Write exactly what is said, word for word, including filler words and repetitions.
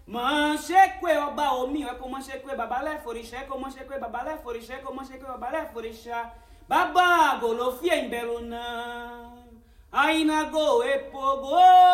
Manche kwe oba omi we ko manche kwe baba le forisha ko manche kwe baba le forisha ko manche kwe baba le forisha baba go lo fie imbeluna aina go epogo